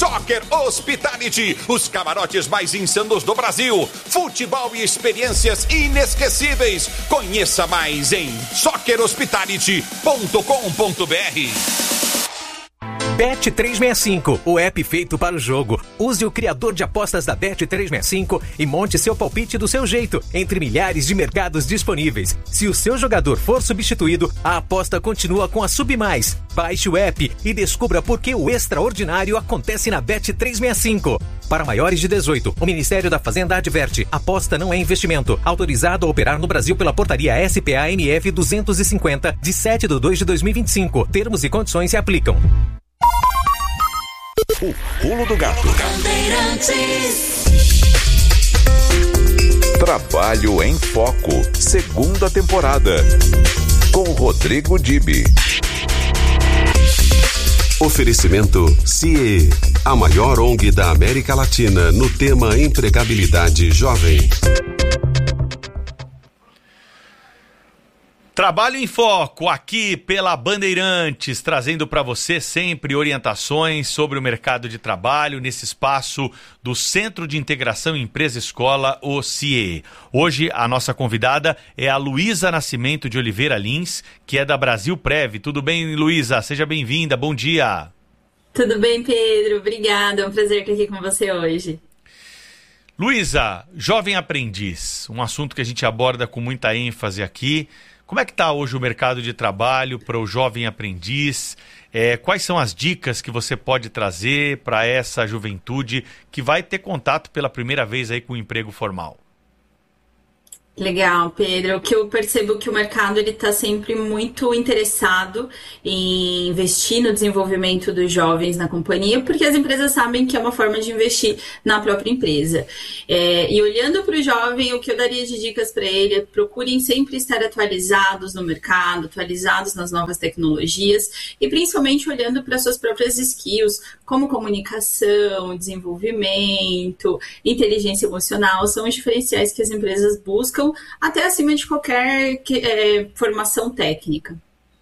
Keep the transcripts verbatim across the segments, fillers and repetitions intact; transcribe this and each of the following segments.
Soccer Hospitality, os camarotes mais insanos do Brasil. Futebol e experiências inesquecíveis. Conheça mais em soccer hospitality ponto com ponto b r. Bet trezentos e sessenta e cinco, o app feito para o jogo. Use o criador de apostas da Bet trezentos e sessenta e cinco e monte seu palpite do seu jeito, entre milhares de mercados disponíveis. Se o seu jogador for substituído, a aposta continua com a Submais. Baixe o app e descubra por que o extraordinário acontece na Bet trezentos e sessenta e cinco. Para maiores de dezoito, o Ministério da Fazenda adverte: aposta não é investimento. Autorizado a operar no Brasil pela portaria S P A M F duzentos e cinquenta, de sete de dois de dois mil e vinte e cinco. Termos e condições se aplicam. O Pulo do Gato. Trabalho em Foco, segunda temporada, com Rodrigo Dibi. Oferecimento C I E, a maior O N G da América Latina no tema empregabilidade jovem. Trabalho em Foco, aqui pela Bandeirantes, trazendo para você sempre orientações sobre o mercado de trabalho nesse espaço do Centro de Integração Empresa-Escola, o C I E. Hoje a nossa convidada é a Luísa Nascimento de Oliveira Lins, que é da Brasil Prev. Tudo bem, Luísa? Seja bem-vinda, bom dia. Tudo bem, Pedro? Obrigada, é um prazer estar aqui com você hoje. Luísa, jovem aprendiz, um assunto que a gente aborda com muita ênfase aqui. Como é que está hoje o mercado de trabalho para o jovem aprendiz? É, quais são as dicas que você pode trazer para essa juventude que vai ter contato pela primeira vez aí com o emprego formal? Legal, Pedro. O que eu percebo que o mercado ele está sempre muito interessado em investir no desenvolvimento dos jovens na companhia, porque as empresas sabem que é uma forma de investir na própria empresa. É, e olhando para o jovem, o que eu daria de dicas para ele é procurem sempre estar atualizados no mercado, atualizados nas novas tecnologias e principalmente olhando para suas próprias skills, como comunicação, desenvolvimento, inteligência emocional, são os diferenciais que as empresas buscam até acima de qualquer é, formação técnica.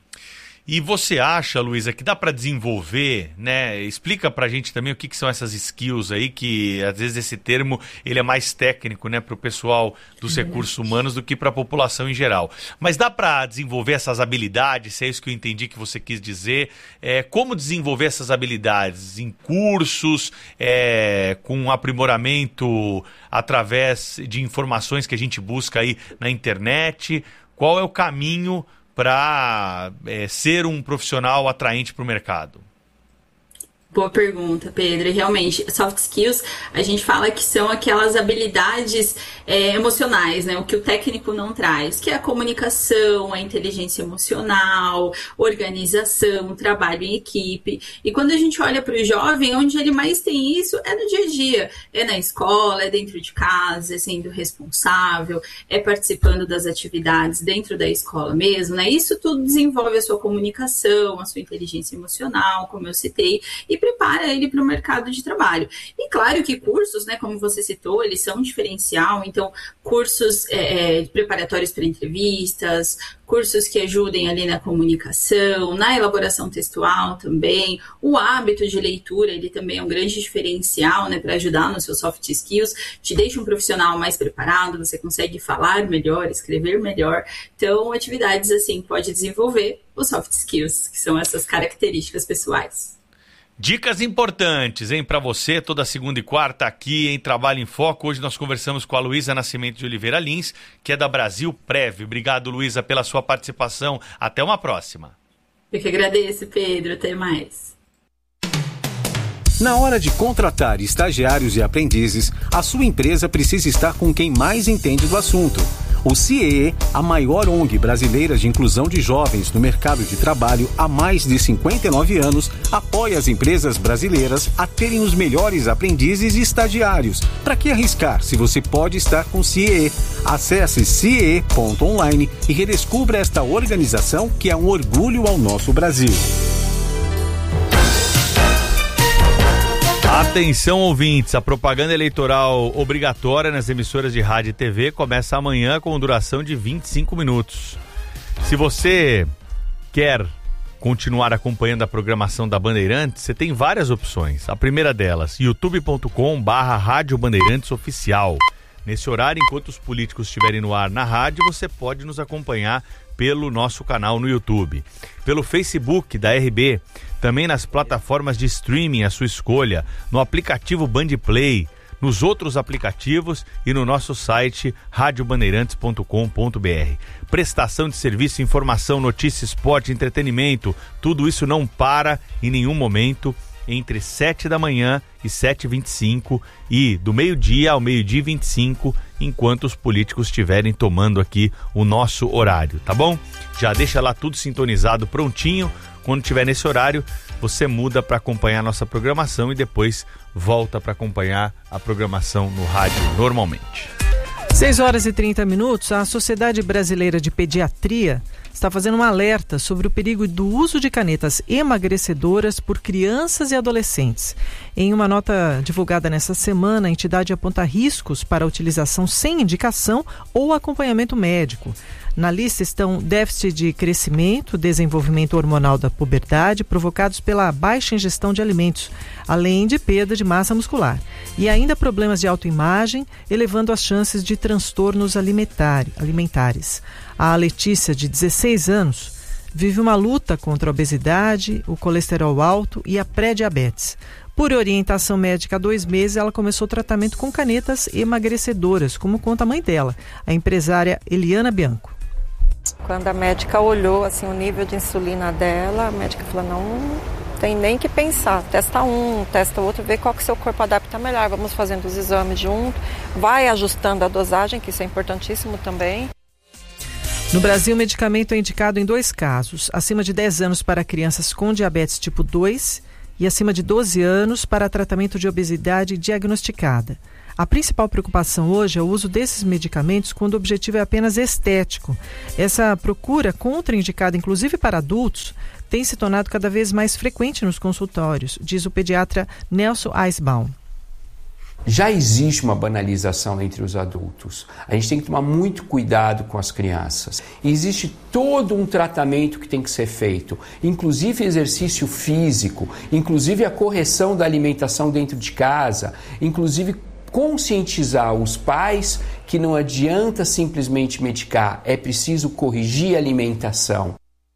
E você acha, Luísa, que dá para desenvolver, né? Explica pra gente também o que, que são essas skills aí, que às vezes esse termo ele é mais técnico, né, para o pessoal dos é recursos humanos do que para a população em geral. Mas dá para desenvolver essas habilidades, se é isso que eu entendi que você quis dizer. É, como desenvolver essas habilidades? Em cursos, é, com aprimoramento através de informações que a gente busca aí na internet? Qual é o caminho para é, ser um profissional atraente para o mercado? Boa pergunta, Pedro. E realmente, soft skills, a gente fala que são aquelas habilidades é, emocionais, né? O que o técnico não traz, que é a comunicação, a inteligência emocional, organização, trabalho em equipe. E quando a gente olha para o jovem, onde ele mais tem isso é no dia a dia. É na escola, é dentro de casa, é sendo responsável, é participando das atividades dentro da escola mesmo, né? Isso tudo desenvolve a sua comunicação, a sua inteligência emocional, como eu citei, e prepara ele para o mercado de trabalho. E claro que cursos, né, como você citou, eles são um diferencial, então cursos é, preparatórios para entrevistas, cursos que ajudem ali na comunicação, na elaboração textual também, o hábito de leitura, ele também é um grande diferencial, né, para ajudar nos seus soft skills, te deixa um profissional mais preparado, você consegue falar melhor, escrever melhor, então atividades assim pode desenvolver os soft skills, que são essas características pessoais. Dicas importantes, hein, para você, toda segunda e quarta aqui em Trabalho em Foco. Hoje nós conversamos com a Luísa Nascimento de Oliveira Lins, que é da Brasil Prev. Obrigado, Luísa, pela sua participação. Até uma próxima. Eu que agradeço, Pedro. Até mais. Na hora de contratar estagiários e aprendizes, a sua empresa precisa estar com quem mais entende do assunto. O C I E, a maior O N G brasileira de inclusão de jovens no mercado de trabalho há mais de cinquenta e nove anos, apoia as empresas brasileiras a terem os melhores aprendizes e estagiários. Para que arriscar se você pode estar com o C I E? Acesse C I E ponto online e redescubra esta organização que é um orgulho ao nosso Brasil. Atenção, ouvintes, a propaganda eleitoral obrigatória nas emissoras de rádio e T V começa amanhã com duração de vinte e cinco minutos. Se você quer continuar acompanhando a programação da Bandeirantes, você tem várias opções. A primeira delas, youtube ponto com barra Rádio Bandeirantes Oficial. Nesse horário, enquanto os políticos estiverem no ar na rádio, você pode nos acompanhar pelo nosso canal no YouTube. Pelo Facebook da R B, também nas plataformas de streaming à sua escolha, no aplicativo Bandplay, nos outros aplicativos e no nosso site rádio bandeirantes ponto com ponto b r. Prestação de serviço, informação, notícia, esporte, entretenimento, tudo isso não para em nenhum momento entre sete da manhã e sete e vinte e cinco e do meio-dia ao meio-dia e vinte e cinco, enquanto os políticos estiverem tomando aqui o nosso horário, tá bom? Já deixa lá tudo sintonizado, prontinho. Quando tiver nesse horário, você muda para acompanhar a nossa programação e depois volta para acompanhar a programação no rádio normalmente. seis horas e trinta minutos, a Sociedade Brasileira de Pediatria está fazendo um alerta sobre o perigo do uso de canetas emagrecedoras por crianças e adolescentes. Em uma nota divulgada nessa semana, a entidade aponta riscos para a utilização sem indicação ou acompanhamento médico. Na lista estão déficit de crescimento, desenvolvimento hormonal da puberdade, provocados pela baixa ingestão de alimentos, além de perda de massa muscular. E ainda problemas de autoimagem, elevando as chances de transtornos alimentar, alimentares. A Letícia, de dezesseis anos, vive uma luta contra a obesidade, o colesterol alto e a pré-diabetes. Por orientação médica há dois meses, ela começou o tratamento com canetas emagrecedoras, como conta a mãe dela, a empresária Eliana Bianco. Quando a médica olhou assim, o nível de insulina dela, a médica falou, não tem nem que pensar, testa um, testa outro, vê qual que seu corpo adapta melhor, vamos fazendo os exames junto, vai ajustando a dosagem, que isso é importantíssimo também. No Brasil, o medicamento é indicado em dois casos, acima de dez anos para crianças com diabetes tipo dois e acima de doze anos para tratamento de obesidade diagnosticada. A principal preocupação hoje é o uso desses medicamentos quando o objetivo é apenas estético. Essa procura contraindicada, inclusive para adultos, tem se tornado cada vez mais frequente nos consultórios, diz o pediatra Nelson Eisbaum. Já existe uma banalização entre os adultos. A gente tem que tomar muito cuidado com as crianças. E existe todo um tratamento que tem que ser feito, inclusive exercício físico, inclusive a correção da alimentação dentro de casa, inclusive conscientizar os pais que não adianta simplesmente medicar, é preciso corrigir a alimentação.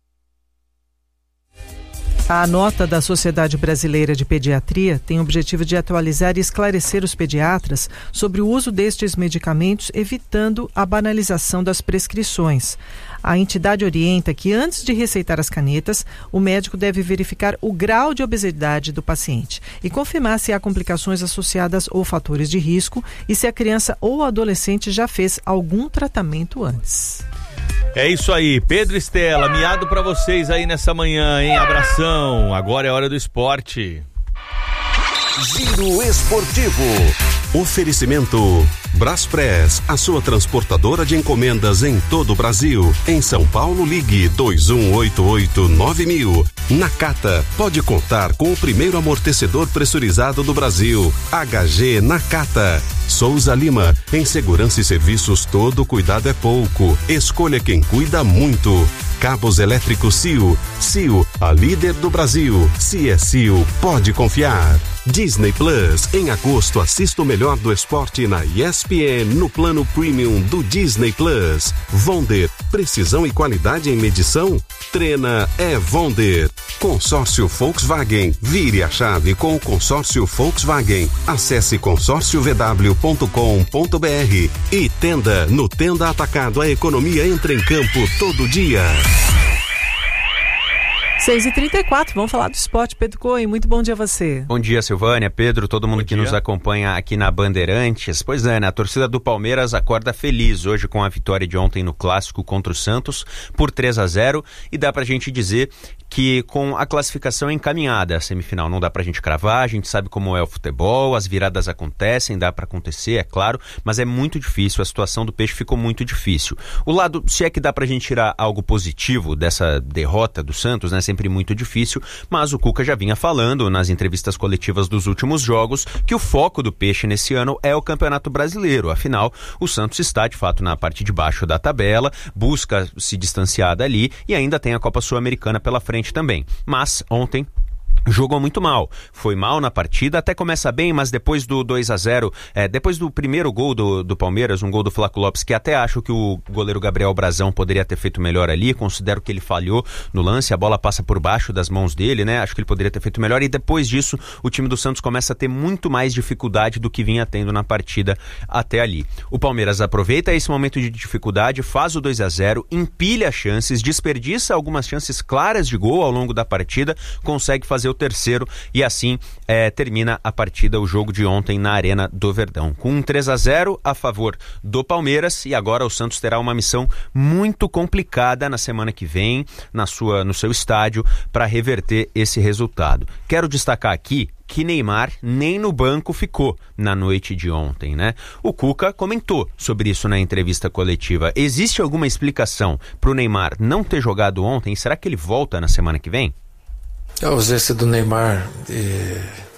A nota da Sociedade Brasileira de Pediatria tem o objetivo de atualizar e esclarecer os pediatras sobre o uso destes medicamentos, evitando a banalização das prescrições. A entidade orienta que, antes de receitar as canetas, o médico deve verificar o grau de obesidade do paciente e confirmar se há complicações associadas ou fatores de risco e se a criança ou adolescente já fez algum tratamento antes. É isso aí, Pedro e Estela, miado pra vocês aí nessa manhã, hein? Abração, agora é hora do esporte. Giro Esportivo. Oferecimento Braspress, a sua transportadora de encomendas em todo o Brasil. Em São Paulo, ligue dois um oito oito nove mil. Nakata, pode contar com o primeiro amortecedor pressurizado do Brasil. H G Nakata. Souza Lima, em segurança e serviços todo cuidado é pouco. Escolha quem cuida muito. Cabos elétricos C I O. C I O, a líder do Brasil. Se é C I O, pode confiar. Disney Plus, em agosto assista o melhor do esporte na E S P N no plano premium do Disney Plus. Vonder, precisão e qualidade em medição? Treina é Vonder. Consórcio Volkswagen, vire a chave com o consórcio Volkswagen. Acesse consórcio v w ponto com ponto b r e Tenda, no Tenda Atacado a economia entra em campo todo dia. seis e trinta e quatro, vamos falar do esporte. Pedro Cohen, muito bom dia a você. Bom dia, Silvânia, Pedro, todo mundo que nos acompanha aqui na Bandeirantes. Pois é, né, a torcida do Palmeiras acorda feliz hoje com a vitória de ontem no Clássico contra o Santos por três a zero e dá pra gente dizer que com a classificação encaminhada, a semifinal não dá pra gente cravar, a gente sabe como é o futebol, as viradas acontecem, dá pra acontecer, é claro, mas é muito difícil, a situação do Peixe ficou muito difícil. O lado, se é que dá pra gente tirar algo positivo dessa derrota do Santos, né, sempre muito difícil, mas o Cuca já vinha falando nas entrevistas coletivas dos últimos jogos que o foco do Peixe nesse ano é o Campeonato Brasileiro. Afinal, o Santos está de fato na parte de baixo da tabela, busca se distanciar dali e ainda tem a Copa Sul-Americana pela frente também. Mas ontem jogou muito mal, foi mal na partida, até começa bem, mas depois do dois a zero, é, depois do primeiro gol do, do Palmeiras, um gol do Flaco Lopes, que até acho que o goleiro Gabriel Brazão poderia ter feito melhor ali, considero que ele falhou no lance, a bola passa por baixo das mãos dele, né, acho que ele poderia ter feito melhor, e depois disso o time do Santos começa a ter muito mais dificuldade do que vinha tendo na partida até ali. O Palmeiras aproveita esse momento de dificuldade, faz o dois a zero, empilha chances, desperdiça algumas chances claras de gol ao longo da partida, consegue fazer o terceiro e assim é, termina a partida, o jogo de ontem na Arena do Verdão, com um três a zero a favor do Palmeiras. E agora o Santos terá uma missão muito complicada na semana que vem na sua, no seu estádio para reverter esse resultado. Quero destacar aqui que Neymar nem no banco ficou na noite de ontem, né? O Cuca comentou sobre isso na entrevista coletiva. Existe alguma explicação para o Neymar não ter jogado ontem? Será que ele volta na semana que vem? A ausência do Neymar e,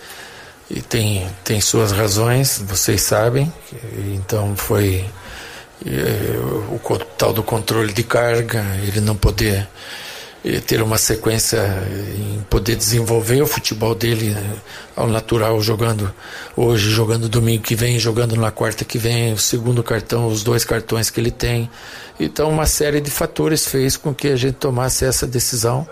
e tem, tem suas razões, vocês sabem. Então foi e, o, o tal do controle de carga, ele não poder e, ter uma sequência em poder desenvolver o futebol dele ao natural, jogando hoje, jogando domingo que vem, jogando na quarta que vem, o segundo cartão, os dois cartões que ele tem. Então uma série de fatores fez com que a gente tomasse essa decisão.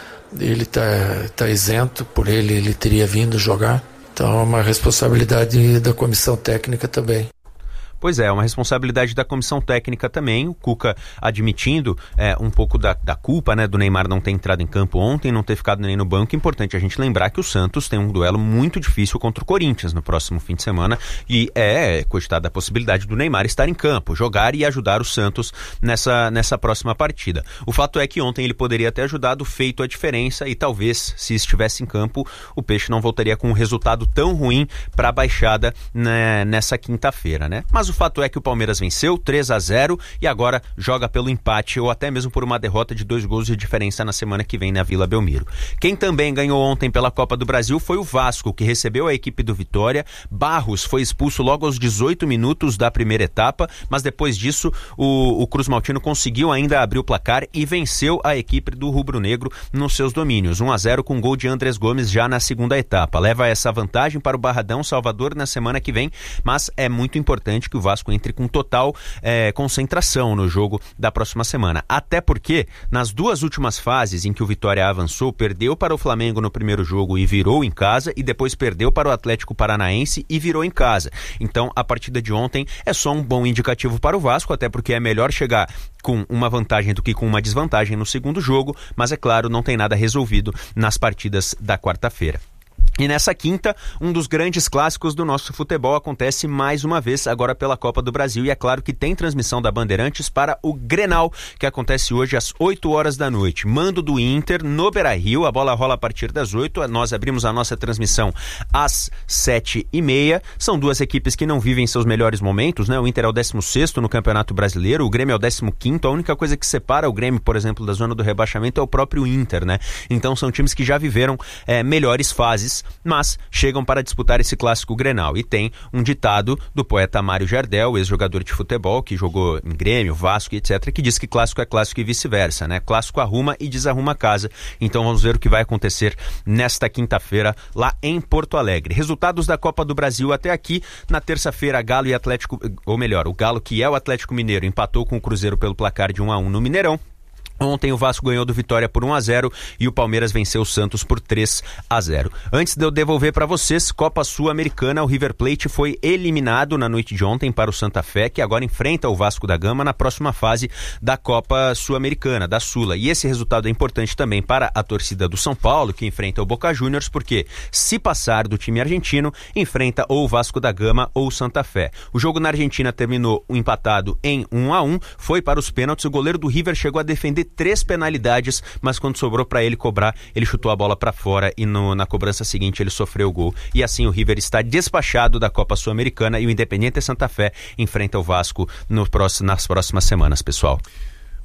Ele está tá isento, por ele ele teria vindo jogar, então é uma responsabilidade da comissão técnica também. Pois é, uma responsabilidade da comissão técnica também, o Cuca admitindo é, um pouco da, da culpa, né, do Neymar não ter entrado em campo ontem, não ter ficado nem no banco. Importante a gente lembrar que o Santos tem um duelo muito difícil contra o Corinthians no próximo fim de semana e é cogitada a possibilidade do Neymar estar em campo, jogar e ajudar o Santos nessa, nessa próxima partida. O fato é que ontem ele poderia ter ajudado, feito a diferença e talvez, se estivesse em campo, o Peixe não voltaria com um resultado tão ruim para a baixada, né, nessa quinta-feira, né? Mas o fato é que o Palmeiras venceu três a zero e agora joga pelo empate ou até mesmo por uma derrota de dois gols de diferença na semana que vem na Vila Belmiro. Quem também ganhou ontem pela Copa do Brasil foi o Vasco, que recebeu a equipe do Vitória. Barros foi expulso logo aos dezoito minutos da primeira etapa, mas depois disso o, o Cruz Maltino conseguiu ainda abrir o placar e venceu a equipe do Rubro Negro nos seus domínios, um a zero com gol de Andrés Gomes já na segunda etapa. Leva essa vantagem para o Barradão Salvador na semana que vem, mas é muito importante que o Vasco entre com total é, concentração no jogo da próxima semana. Até porque, nas duas últimas fases em que o Vitória avançou, perdeu para o Flamengo no primeiro jogo e virou em casa, e depois perdeu para o Atlético Paranaense e virou em casa. Então, a partida de ontem é só um bom indicativo para o Vasco, até porque é melhor chegar com uma vantagem do que com uma desvantagem no segundo jogo, mas é claro, não tem nada resolvido nas partidas da quarta-feira. E nessa quinta, um dos grandes clássicos do nosso futebol acontece mais uma vez, agora pela Copa do Brasil, e é claro que tem transmissão da Bandeirantes para o Grenal, que acontece hoje às oito horas da noite. Mando do Inter no Beira-Rio, a bola rola a partir das oito, nós abrimos a nossa transmissão às sete e meia. São duas equipes que não vivem seus melhores momentos, né? O Inter é o décimo sexto no Campeonato Brasileiro, o Grêmio é o décimo quinto, a única coisa que separa o Grêmio, por exemplo, da zona do rebaixamento é o próprio Inter, né? Então são times que já viveram é, melhores fases, mas chegam para disputar esse clássico Grenal. E tem um ditado do poeta Mário Jardel, ex-jogador de futebol, que jogou em Grêmio, Vasco, etcétera, que diz que clássico é clássico e vice-versa, né? Clássico arruma e desarruma a casa. Então vamos ver o que vai acontecer nesta quinta-feira lá em Porto Alegre. Resultados da Copa do Brasil até aqui. Na terça-feira, Galo e Atlético, ou melhor, o Galo, que é o Atlético Mineiro, empatou com o Cruzeiro pelo placar de um a um no Mineirão. Ontem o Vasco ganhou do Vitória por um a zero e o Palmeiras venceu o Santos por três a zero. Antes de eu devolver para vocês, Copa Sul-Americana, o River Plate foi eliminado na noite de ontem para o Santa Fé, que agora enfrenta o Vasco da Gama na próxima fase da Copa Sul-Americana, da Sula. E esse resultado é importante também para a torcida do São Paulo, que enfrenta o Boca Juniors, porque se passar do time argentino, enfrenta ou o Vasco da Gama ou o Santa Fé. O jogo na Argentina terminou empatado em um a um, foi para os pênaltis, o goleiro do River chegou a defender três penalidades, mas quando sobrou para ele cobrar, ele chutou a bola para fora e no, na cobrança seguinte ele sofreu o gol. E assim o River está despachado da Copa Sul-Americana e o Independiente Santa Fé enfrenta o Vasco no próximo, nas próximas semanas, pessoal.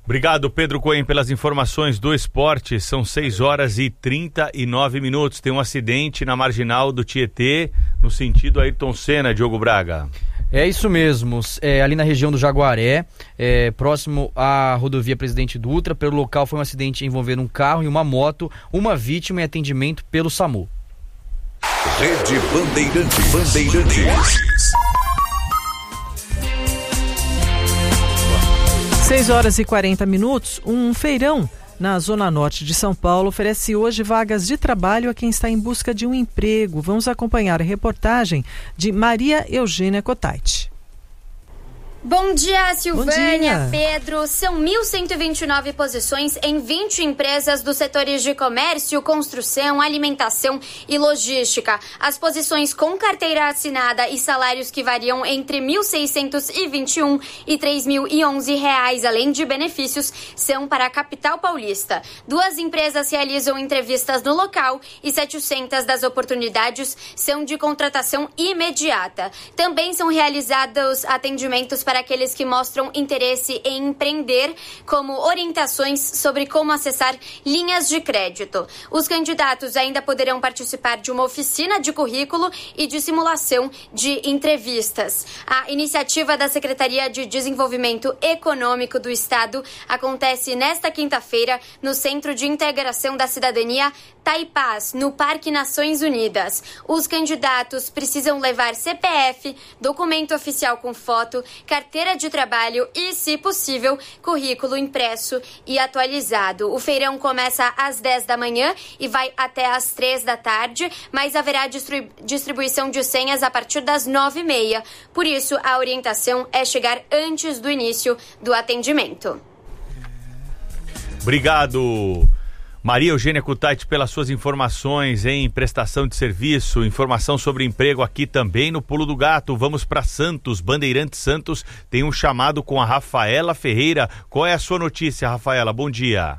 Obrigado, Pedro Cohen, pelas informações do esporte. São seis horas e trinta e nove minutos. Tem um acidente na marginal do Tietê, no sentido Ayrton Senna, Diogo Braga. É isso mesmo, é, ali na região do Jaguaré, é, próximo à rodovia Presidente Dutra. Pelo local foi um acidente envolvendo um carro e uma moto, uma vítima em atendimento pelo SAMU. Rede Bandeirantes. Bandeirantes. seis horas e quarenta minutos, um feirão na Zona Norte de São Paulo oferece hoje vagas de trabalho a quem está em busca de um emprego. Vamos acompanhar a reportagem de Maria Eugênia Cotait. Bom dia, Silvânia, Bom dia. Pedro. São mil cento e vinte e nove posições em vinte empresas dos setores de comércio, construção, alimentação e logística. As posições com carteira assinada e salários que variam entre mil seiscentos e vinte e um e três mil e onze reais, além de benefícios, são para a capital paulista. Duas empresas realizam entrevistas no local e setecentas das oportunidades são de contratação imediata. Também são realizados atendimentos para para aqueles que mostram interesse em empreender, como orientações sobre como acessar linhas de crédito. Os candidatos ainda poderão participar de uma oficina de currículo e de simulação de entrevistas. A iniciativa da Secretaria de Desenvolvimento Econômico do Estado acontece nesta quinta-feira no Centro de Integração da Cidadania Taipaz, no Parque Nações Unidas. Os candidatos precisam levar C P F, documento oficial com foto, carteira de trabalho e, se possível, currículo impresso e atualizado. O feirão começa às dez da manhã e vai até às três da tarde, mas haverá distribu- distribuição de senhas a partir das nove e meia. Por isso, a orientação é chegar antes do início do atendimento. Obrigado, Maria Eugênia Cotait, pelas suas informações em prestação de serviço, informação sobre emprego aqui também no Pulo do Gato. Vamos para Santos, Bandeirantes Santos, tem um chamado com a Rafaela Ferreira. Qual é a sua notícia, Rafaela? Bom dia.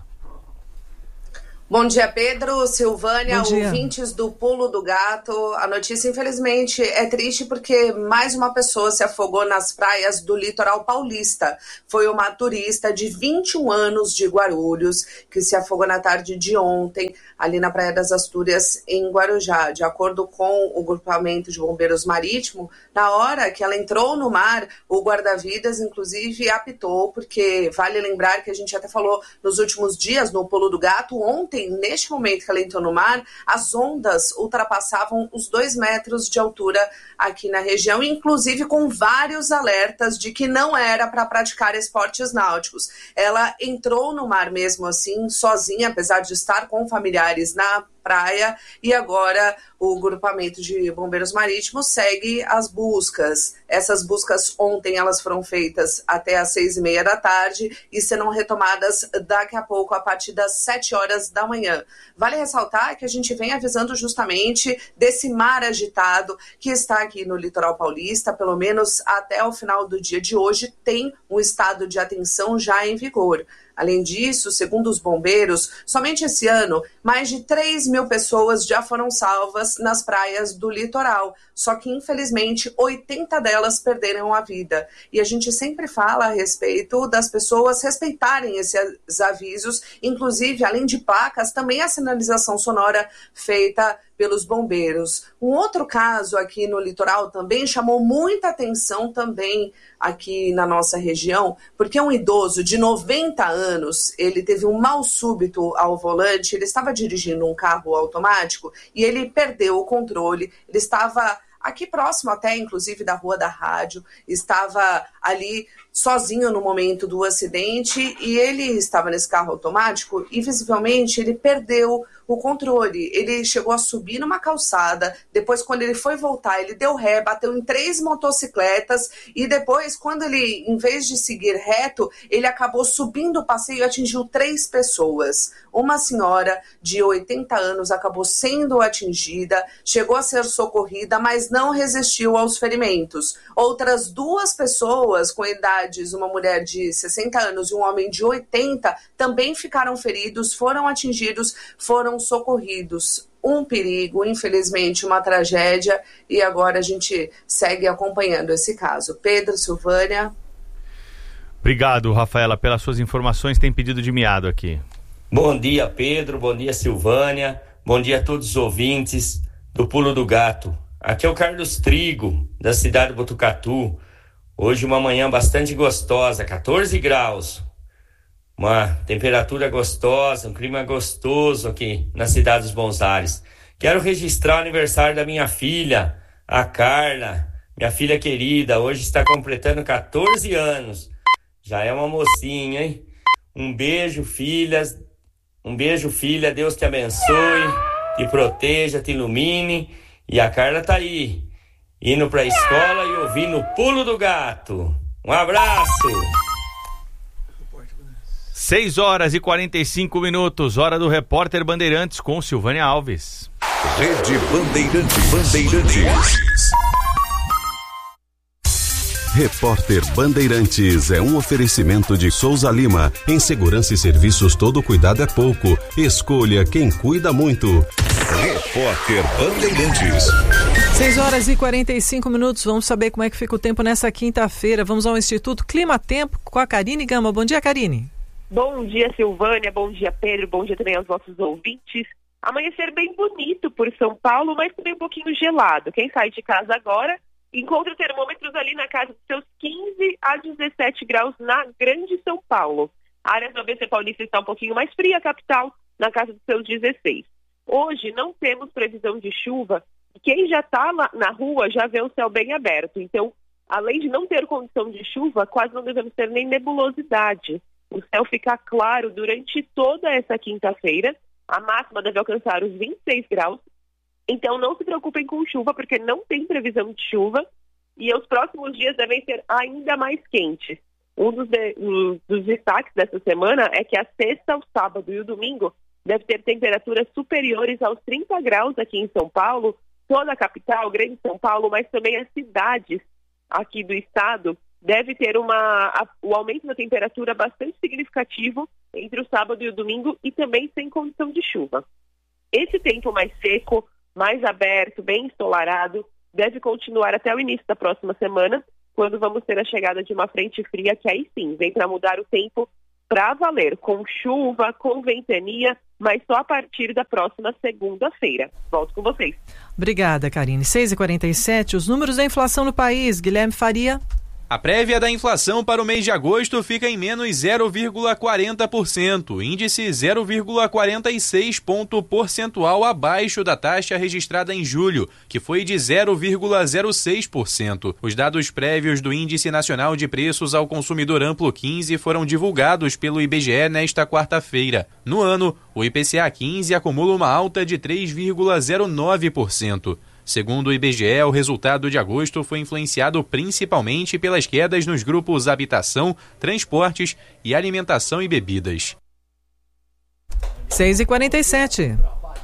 Bom dia, Pedro, Silvânia, Bom dia. Ouvintes do Pulo do Gato. A notícia, infelizmente, é triste porque mais uma pessoa se afogou nas praias do litoral paulista. Foi uma turista de vinte e um anos de Guarulhos que se afogou na tarde de ontem, ali na Praia das Astúrias, em Guarujá. De acordo com o grupamento de bombeiros marítimo, na hora que ela entrou no mar, o guarda-vidas, inclusive, apitou, porque vale lembrar que a gente até falou nos últimos dias no Pulo do Gato, ontem, neste momento que ela entrou no mar, as ondas ultrapassavam os dois metros de altura aqui na região, inclusive com vários alertas de que não era para praticar esportes náuticos. Ela entrou no mar mesmo assim, sozinha, apesar de estar com familiares na praia, e agora o grupamento de bombeiros marítimos segue as buscas. Essas buscas ontem elas foram feitas até às seis e meia da tarde e serão retomadas daqui a pouco a partir das sete horas da manhã. Vale ressaltar que a gente vem avisando justamente desse mar agitado que está aqui no litoral paulista, pelo menos até o final do dia de hoje tem um estado de atenção já em vigor. Além disso, segundo os bombeiros, somente esse ano, mais de três mil pessoas já foram salvas nas praias do litoral. Só que, infelizmente, oitenta delas perderam a vida. E a gente sempre fala a respeito das pessoas respeitarem esses avisos, inclusive, além de placas, também a sinalização sonora feita pelos bombeiros. Um outro caso aqui no litoral também chamou muita atenção também aqui na nossa região, porque um idoso de noventa anos, ele teve um mal súbito ao volante, ele estava dirigindo um carro automático e ele perdeu o controle, ele estava aqui próximo até, inclusive, da Rua da Rádio, estava ali sozinho no momento do acidente e ele estava nesse carro automático e, visivelmente, ele perdeu o controle. Ele chegou a subir numa calçada, depois, quando ele foi voltar, ele deu ré, bateu em três motocicletas e depois, quando ele, em vez de seguir reto, ele acabou subindo o passeio e atingiu três pessoas. Uma senhora de oitenta anos acabou sendo atingida, chegou a ser socorrida, mas não resistiu aos ferimentos. Outras duas pessoas com idades, uma mulher de sessenta anos e um homem de oitenta, também ficaram feridos, foram atingidos, foram socorridos. Um perigo, infelizmente, uma tragédia, e agora a gente segue acompanhando esse caso. Pedro, Silvânia. Obrigado, Rafaela, pelas suas informações. Tem pedido de miado aqui. Bom dia, Pedro. Bom dia, Silvânia. Bom dia a todos os ouvintes do Pulo do Gato. Aqui é o Carlos Trigo, da cidade de Botucatu. Hoje uma manhã bastante gostosa, quatorze graus. Uma temperatura gostosa, um clima gostoso aqui na cidade dos Bons Ares. Quero registrar o aniversário da minha filha, a Carla, minha filha querida. Hoje está completando quatorze anos. Já é uma mocinha, hein? Um beijo, filhas. Um beijo, filha. Deus te abençoe, te proteja, te ilumine. E a Carla tá aí, indo pra escola e ouvindo o Pulo do Gato. Um abraço! seis horas e quarenta e cinco minutos, hora do Repórter Bandeirantes com Silvânia Alves. Rede Bandeirantes. Bandeirantes. Repórter Bandeirantes é um oferecimento de Souza Lima. Em segurança e serviços, todo cuidado é pouco. Escolha quem cuida muito. Repórter Bandeirantes. seis horas e quarenta e cinco minutos. Vamos saber como é que fica o tempo nessa quinta-feira. Vamos ao Instituto Clima Tempo com a Karine Gama. Bom dia, Karine. Bom dia, Silvânia. Bom dia, Pedro. Bom dia também aos nossos ouvintes. Amanhecer bem bonito por São Paulo, mas também um pouquinho gelado. Quem sai de casa agora encontra termômetros ali na casa dos seus quinze a dezessete graus na Grande São Paulo. A área do A B C Paulista está um pouquinho mais fria, a capital na casa dos seus dezesseis. Hoje não temos previsão de chuva e quem já está na rua já vê o céu bem aberto. Então, além de não ter condição de chuva, quase não devemos ter nem nebulosidade. O céu fica claro durante toda essa quinta-feira. A máxima deve alcançar os vinte e seis graus. Então não se preocupem com chuva, porque não tem previsão de chuva. E os próximos dias devem ser ainda mais quentes. Um dos, de, um dos destaques dessa semana é que a sexta, o sábado e o domingo deve ter temperaturas superiores aos trinta graus aqui em São Paulo, toda a capital, Grande São Paulo, mas também as cidades aqui do estado deve ter uma, a, o aumento da temperatura bastante significativo entre o sábado e o domingo e também sem condição de chuva. Esse tempo mais seco, mais aberto, bem ensolarado, deve continuar até o início da próxima semana, quando vamos ter a chegada de uma frente fria que aí sim vem para mudar o tempo para valer, com chuva, com ventania, mas só a partir da próxima segunda-feira. Volto com vocês. Obrigada, Karine. seis e quarenta e sete, os números da inflação no país. Guilherme Faria. A prévia da inflação para o mês de agosto fica em menos zero vírgula quarenta por cento, índice zero vírgula quarenta e seis ponto percentual abaixo da taxa registrada em julho, que foi de zero vírgula zero seis por cento. Os dados prévios do Índice Nacional de Preços ao Consumidor Amplo quinze foram divulgados pelo I B G E nesta quarta-feira. No ano, o I P C A quinze acumula uma alta de três vírgula zero nove por cento. Segundo o I B G E, o resultado de agosto foi influenciado principalmente pelas quedas nos grupos habitação, transportes e alimentação e bebidas. seis e quarenta e sete.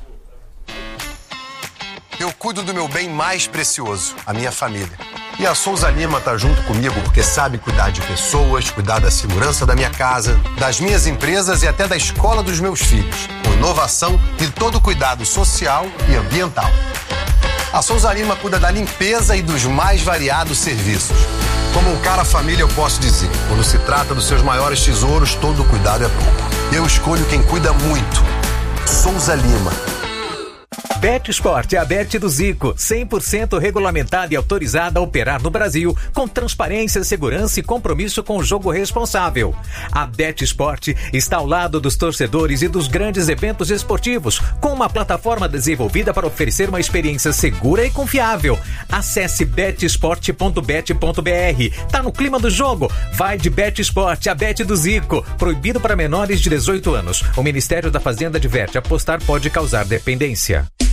Eu cuido do meu bem mais precioso, a minha família. E a Souza Lima está junto comigo porque sabe cuidar de pessoas, cuidar da segurança da minha casa, das minhas empresas e até da escola dos meus filhos, com inovação e todo o cuidado social e ambiental. A Souza Lima cuida da limpeza e dos mais variados serviços. Como um cara família, eu posso dizer, quando se trata dos seus maiores tesouros, todo cuidado é pouco. Eu escolho quem cuida muito. Souza Lima. BetSport é a Bet do Zico, cem por cento regulamentada e autorizada a operar no Brasil, com transparência, segurança e compromisso com o jogo responsável. A BetSport está ao lado dos torcedores e dos grandes eventos esportivos, com uma plataforma desenvolvida para oferecer uma experiência segura e confiável. Acesse bet sport ponto bet ponto b r. Tá no clima do jogo? Vai de BetSport, a Bet do Zico. Proibido para menores de dezoito anos. O Ministério da Fazenda adverte: apostar pode causar dependência.